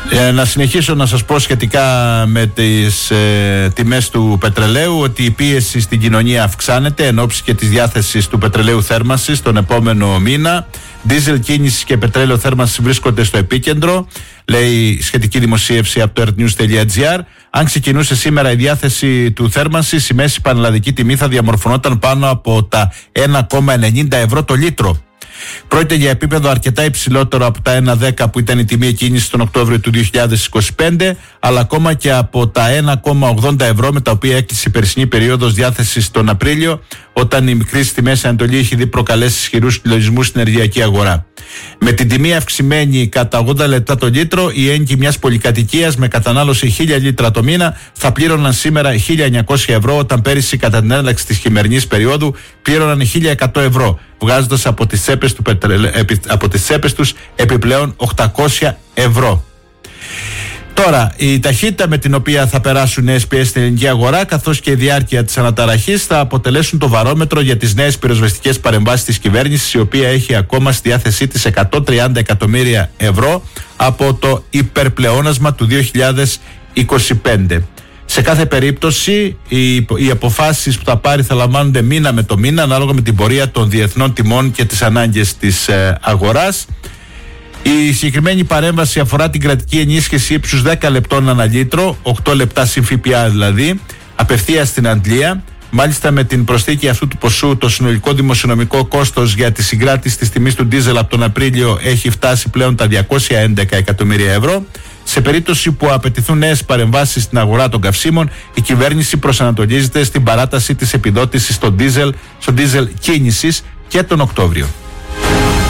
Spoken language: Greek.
Να συνεχίσω να σας πω σχετικά με τις τιμές του πετρελαίου ότι η πίεση στην κοινωνία αυξάνεται εν ώψη και της διάθεσης του πετρελαίου θέρμανσης τον επόμενο μήνα. Δίζελ κίνηση και πετρέλαιο θέρμανσης βρίσκονται στο επίκεντρο, λέει σχετική δημοσίευση από το earthnews.gr. Αν ξεκινούσε σήμερα η διάθεση του θέρμανσης, η μέση πανελλαδική τιμή θα διαμορφωνόταν πάνω από τα 1,90 ευρώ το λίτρο. Πρόκειται για επίπεδο αρκετά υψηλότερο από τα 1,10 που ήταν η τιμή εκκίνησης τον Οκτώβριο του 2025, αλλά ακόμα και από τα 1,80 ευρώ με τα οποία έκλεισε η περσινή περίοδος διάθεσης τον Απρίλιο, όταν η μικρή στη Μέση Ανατολή έχει δει προκαλέσει ισχυρούς συλλογισμούς στην ενεργειακή αγορά. Με την τιμή αυξημένη κατά 80 λεπτά το λίτρο, οι ένοικοι μιας πολυκατοικίας με κατανάλωση 1.000 λίτρα το μήνα θα πλήρωναν σήμερα 1.900 ευρώ, όταν πέρυσι κατά την έναρξη της χειμερινής περίοδου πλήρωναν 1.100 ευρώ, βγάζοντας από τις τσέπες τους επιπλέον 800 ευρώ. Τώρα, η ταχύτητα με την οποία θα περάσουν νέες πιέσεις στην ελληνική αγορά, καθώς και η διάρκεια της αναταραχής, θα αποτελέσουν το βαρόμετρο για τις νέες πυροσβεστικές παρεμβάσεις της κυβέρνησης, η οποία έχει ακόμα στη διάθεσή της 130 εκατομμύρια ευρώ από το υπερπλεόνασμα του 2025. Σε κάθε περίπτωση, οι αποφάσεις που θα πάρει θα λαμβάνονται μήνα με το μήνα, ανάλογα με την πορεία των διεθνών τιμών και τις ανάγκες της αγοράς. Η συγκεκριμένη παρέμβαση αφορά την κρατική ενίσχυση ύψους 10 λεπτών ανά λίτρο, 8 λεπτά συν ΦΠΑ δηλαδή, απευθείας στην αντλία. Μάλιστα, με την προσθήκη αυτού του ποσού, το συνολικό δημοσιονομικό κόστος για τη συγκράτηση της τιμής του ντίζελ από τον Απρίλιο έχει φτάσει πλέον τα 211 εκατομμύρια ευρώ. Σε περίπτωση που απαιτηθούν νέες παρεμβάσεις στην αγορά των καυσίμων, η κυβέρνηση προσανατολίζεται στην παράταση της επιδότησης στο ντίζελ κίνησης και τον Οκτώβριο.